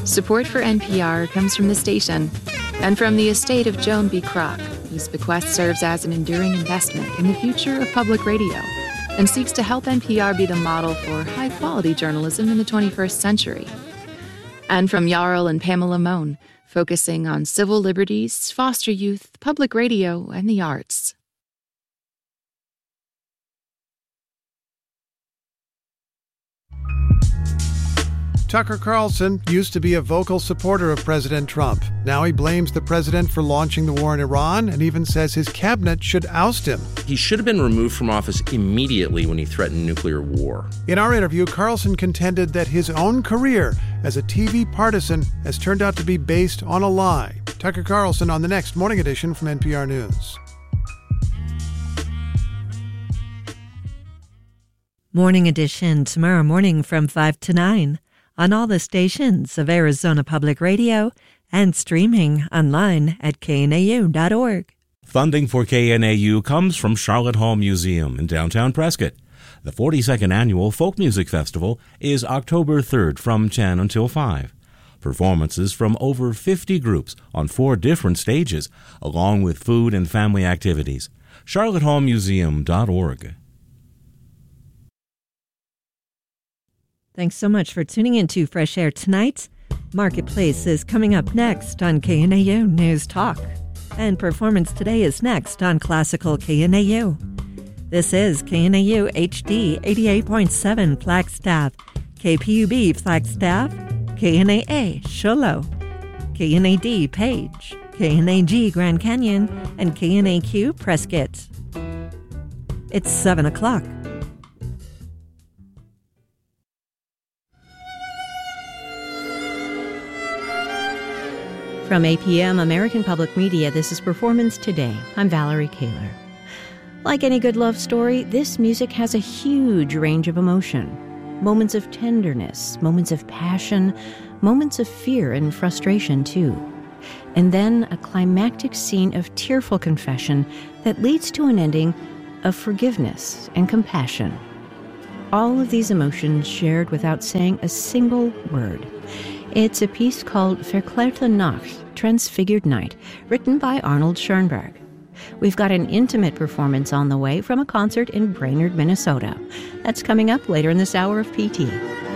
Support for NPR comes from the station and from the estate of Joan B. Kroc, whose bequest serves as an enduring investment in the future of public radio and seeks to help NPR be the model for high-quality journalism in the 21st century. And from Jarl and Pamela Mohn, focusing on civil liberties, foster youth, public radio, and the arts. Tucker Carlson used to be a vocal supporter of President Trump. Now he blames the president for launching the war in Iran and even says his cabinet should oust him. He should have been removed from office immediately when he threatened nuclear war. In our interview, Carlson contended that his own career as a TV partisan has turned out to be based on a lie. Tucker Carlson on the next Morning Edition from NPR News. Morning Edition tomorrow morning from 5 to 9. On all the stations of Arizona Public Radio and streaming online at knau.org. Funding for KNAU comes from Charlotte Hall Museum in downtown Prescott. The 42nd Annual Folk Music Festival is October 3rd from 10 until 5. Performances from over 50 groups on 4 different stages, along with food and family activities. charlottehallmuseum.org. Thanks so much for tuning in to Fresh Air tonight. Marketplace is coming up next on KNAU News Talk. And Performance Today is next on Classical KNAU. This is KNAU HD 88.7 Flagstaff, KPUB Flagstaff, KNAA Shoalo, KNAD Page, KNAG Grand Canyon, and KNAQ Prescott. It's 7 o'clock. From APM American Public Media, this is Performance Today. I'm Valerie Kaler. Like any good love story, this music has a huge range of emotion. Moments of tenderness, moments of passion, moments of fear and frustration, too. And then a climactic scene of tearful confession that leads to an ending of forgiveness and compassion. All of these emotions shared without saying a single word. It's a piece called Verklärte Nacht, Transfigured Night, written by Arnold Schoenberg. We've got an intimate performance on the way from a concert in Brainerd, Minnesota. That's coming up later in this hour of PT.